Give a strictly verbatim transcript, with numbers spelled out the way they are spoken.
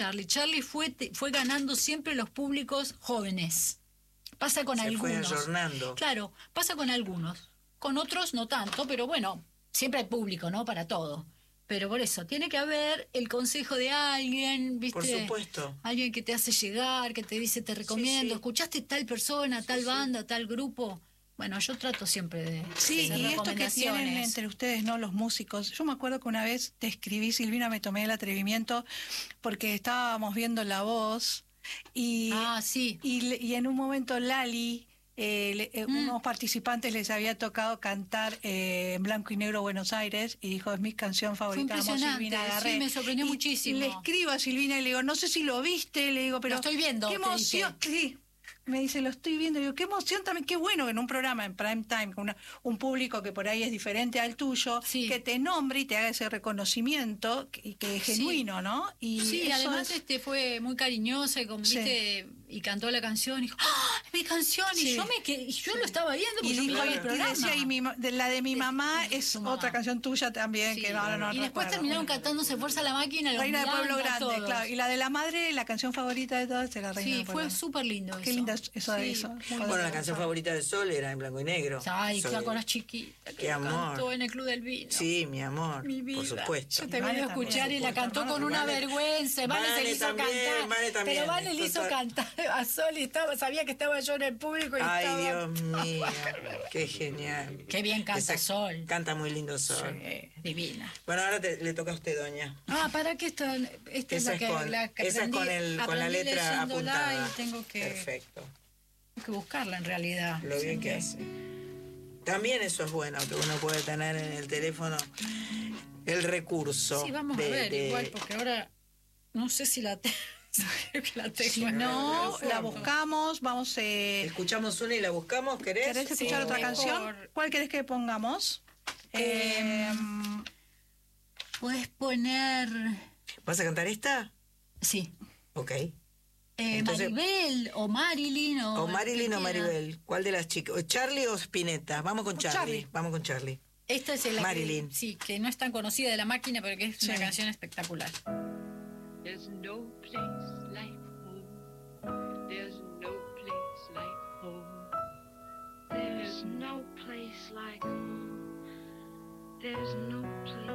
Charlie. Charlie fue, fue ganando siempre los públicos jóvenes. Pasa con Se algunos. fue ayornando. Claro, pasa con algunos. Con otros no tanto, pero bueno, siempre hay público, ¿no? Para todo. Pero por eso, tiene que haber el consejo de alguien, ¿viste? Por supuesto. Alguien que te hace llegar, que te dice, te recomiendo, Sí, sí. ¿escuchaste tal persona, tal sí, banda, sí. tal grupo? Bueno, yo trato siempre de Sí, hacer y esto que recomendaciones. tienen entre ustedes, ¿no? Los músicos. Yo me acuerdo que una vez te escribí, Silvina, me tomé el atrevimiento porque estábamos viendo La Voz y, Ah, sí. y, le- y en un momento Lali, eh, le- eh, Mm. unos participantes les había tocado cantar eh, en blanco y negro Buenos Aires y dijo, es mi canción Fue favorita, amo impresionante, Silvina Garré. sí, me sorprendió Y muchísimo. Le escribo a Silvina y le digo, no sé si lo viste, le digo, pero estoy viendo, qué te emoción. Sí. Me dice, lo estoy viendo. Y digo, qué emoción también, qué bueno que en un programa en prime time, con una- un público que por ahí es diferente al tuyo, Sí. que te nombre y te haga ese reconocimiento y que es Sí. genuino, ¿no? Y Sí, eso además es- este fue muy cariñosa y, con, Sí. ¿viste? Y cantó la canción y dijo, ¡ah! ¡Es mi canción! Y Sí. yo me quedé- y yo lo estaba viendo y porque yo dijo, miraba y- el y programa. decía, y mi ma- de la de mi mamá de es su mamá. otra canción tuya también, Sí. que ahora no y después recuerdo. terminaron cantando Se Fuerza la Máquina, los Reina de Pueblo Miranda, Grande, todos. claro. Y la de la madre, la canción favorita de todas, era Reina Sí, de Pueblo fue Grande. súper lindo eso. Qué lindo eso de Sí, eso. muy Bueno, Bueno, la lindo. canción favorita de Sol era en blanco y negro. Ay, Soy- claro, con las chiquitas que Qué lo amor. cantó en el Club del Vino. Sí, mi amor. Mi vida. Por supuesto. Yo te Vane voy a escuchar también, y la por cantó supuesto. con una Vane- vergüenza. Vane, se Vane le hizo también, cantar. Vane también, Pero Vane le hizo total. cantar a Sol y estaba, sabía que estaba yo en el público y Ay, estaba... Dios mío. Qué genial. Qué bien canta Esa- Sol. Canta muy lindo Sol. Sí, divina. Bueno, ahora te- le toca a usted, doña. Ah, para que esta, esta es Esa la es que, con, la que esa es aprendí, con, el, con la aprendí letra leyéndola apuntada. y tengo que, Perfecto. tengo que buscarla en realidad. Lo bien que hace. También eso es bueno, que uno puede tener en el teléfono el recurso. Sí, vamos de, a ver, de- igual, porque ahora no sé si la, te... creo que la tengo. Si en no, el la fondo. buscamos, vamos... Eh, Escuchamos una y la buscamos, ¿querés? ¿Querés Sí, escuchar otra mejor. canción? ¿Cuál querés que pongamos? Eh, Eh, Puedes poner... ¿Vas a cantar esta? Sí. Ok. Eh, Entonces- Maribel o Marilyn o... O Marilyn el o que quiera. Maribel. ¿Cuál de las chicas? ¿O Charlie o Spinetta? Vamos con Con Charlie. Charlie. Vamos con Charlie. Esta es la Marilyn. Que, sí, que no es tan conocida de La Máquina, pero que es una Sí. canción espectacular. There's no place